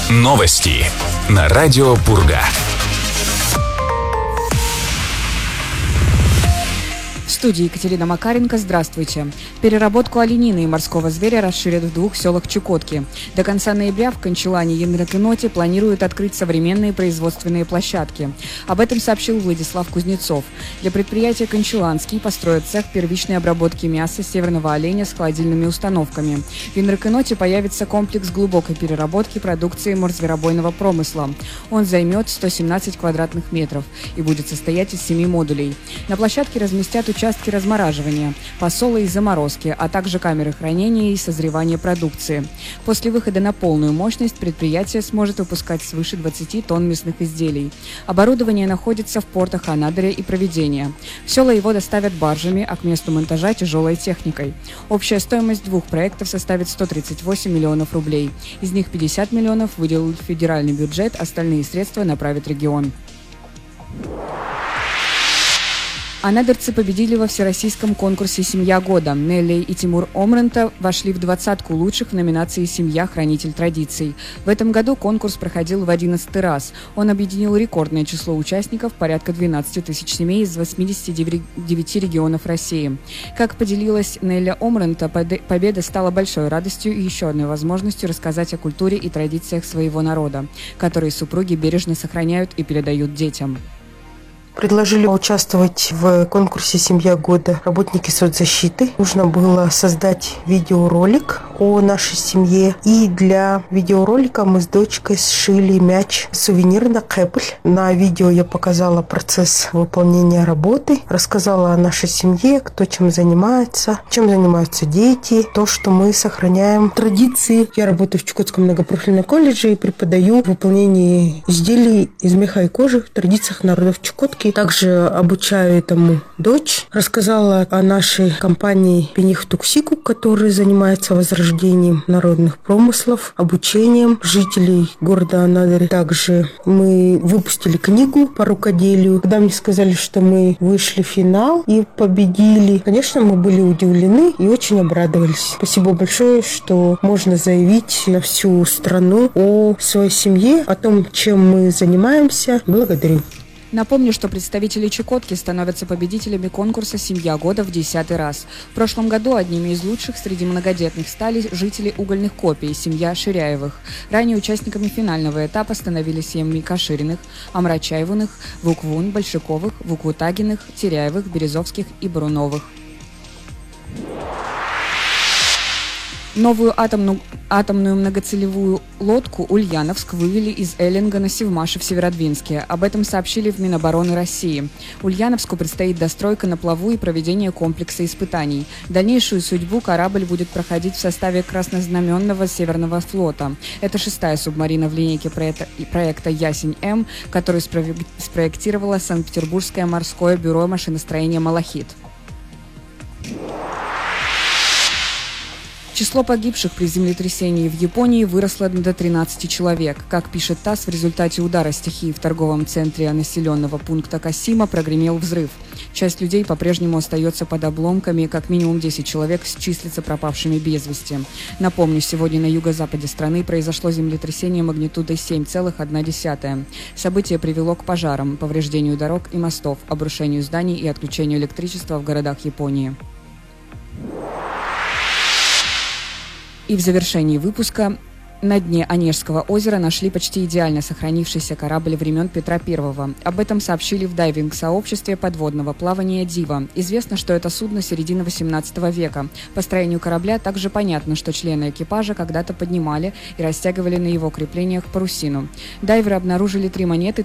Новости на радио Пурга. В студии Екатерина Макаренко. Здравствуйте. Переработку оленины и морского зверя расширят в 2 селах Чукотки. До конца ноября в Кончелане и Енрекеноте планируют открыть современные производственные площадки. Об этом сообщил Владислав Кузнецов. Для предприятия «Кончеланский» построят цех первичной обработки мяса северного оленя с холодильными установками. В Енрекеноте появится комплекс глубокой переработки продукции морзверобойного промысла. Он займет 117 квадратных метров и будет состоять из 7 модулей. На площадке разместят участки размораживания, посола и заморозки, а также камеры хранения и созревания продукции. После выхода на полную мощность предприятие сможет выпускать свыше 20 тонн мясных изделий. Оборудование находится в портах Анадыря и Провидения. В села его доставят баржами, а к месту монтажа тяжелой техникой. Общая стоимость 2 проектов составит 138 миллионов рублей. Из них 50 миллионов выделил федеральный бюджет, остальные средства направит регион. Анадырцы победили во всероссийском конкурсе «Семья года». Нелли и Тимур Омрента вошли в 20 лучших в номинации «Семья. Хранитель традиций». В этом году конкурс проходил в 11-й раз. Он объединил рекордное число участников, порядка 12 тысяч семей из 89 регионов России. Как поделилась Нелли Омрента, победа стала большой радостью и еще одной возможностью рассказать о культуре и традициях своего народа, которые супруги бережно сохраняют и передают детям. Предложили участвовать в конкурсе «Семья года» работники соцзащиты. Нужно было создать видеоролик о нашей семье. И для видеоролика мы с дочкой сшили мяч сувенирный кэпль. На видео я показала процесс выполнения работы, рассказала о нашей семье, кто чем занимается дети, то, что мы сохраняем традиции. Я работаю в Чукотском многопрофильном колледже и преподаю выполнение изделий из меха и кожи в традициях народов Чукотки. Также обучаю этому дочь. Рассказала о нашей компании «Пених Туксику», которая занимается возрождением народных промыслов, обучением жителей города Анадырь. Также мы выпустили книгу по рукоделию. Когда мне сказали, что мы вышли в финал и победили, конечно, мы были удивлены и очень обрадовались. Спасибо большое, что можно заявить на всю страну о своей семье, о том, чем мы занимаемся. Благодарю. Напомню, что представители Чукотки становятся победителями конкурса «Семья года» в 10-й раз. В прошлом году одними из лучших среди многодетных стали жители угольных копий, семья Ширяевых. Ранее участниками финального этапа становились семьи Кашириных, Амрачаевых, Вуквун, Большаковых, Вукутагиных, Теряевых, Березовских и Бруновых. Новую атомную многоцелевую лодку «Ульяновск» вывели из Эллинга на Севмаше в Северодвинске. Об этом сообщили в Минобороны России. Ульяновску предстоит достройка на плаву и проведение комплекса испытаний. Дальнейшую судьбу корабль будет проходить в составе Краснознаменного Северного флота. Это 6-я субмарина в линейке проекта «Ясень-М», которую спроектировало Санкт-Петербургское морское бюро машиностроения «Малахит». Число погибших при землетрясении в Японии выросло до 13 человек. Как пишет ТАСС, в результате удара стихии в торговом центре населенного пункта Касима прогремел взрыв. Часть людей по-прежнему остается под обломками, как минимум 10 человек числятся пропавшими без вести. Напомню, сегодня на юго-западе страны произошло землетрясение магнитудой 7,1. Событие привело к пожарам, повреждению дорог и мостов, обрушению зданий и отключению электричества в городах Японии. И в завершении выпуска на дне Онежского озера нашли почти идеально сохранившийся корабль времен Петра I. Об этом сообщили в дайвинг-сообществе подводного плавания «Дива». Известно, что это судно середины XVIII века. По строению корабля также понятно, что члены экипажа когда-то поднимали и растягивали на его креплениях парусину. Дайверы обнаружили 3 монеты